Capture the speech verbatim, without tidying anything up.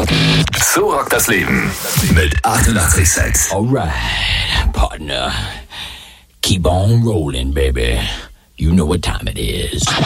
So rockt das Leben mit achtundachtzig Komma sechs. Alright, partner. Keep on rolling, baby. You know what time it is.